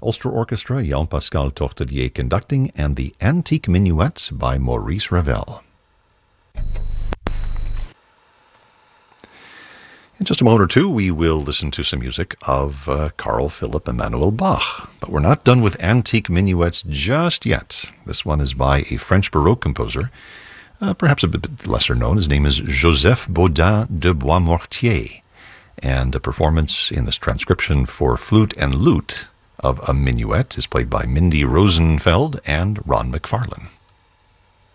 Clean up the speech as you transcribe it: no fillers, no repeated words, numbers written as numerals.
Ulster Orchestra, Jean-Pascal Tortelier conducting, and the Antique Minuet by Maurice Ravel. In just a moment or two, we will listen to some music of Carl Philipp Emanuel Bach. But we're not done with antique minuets just yet. This one is by a French Baroque composer, perhaps a bit lesser known. His name is Joseph Baudin de Boismortier, and a performance in this transcription for flute and lute of a minuet is played by Mindy Rosenfeld and Ron McFarlane.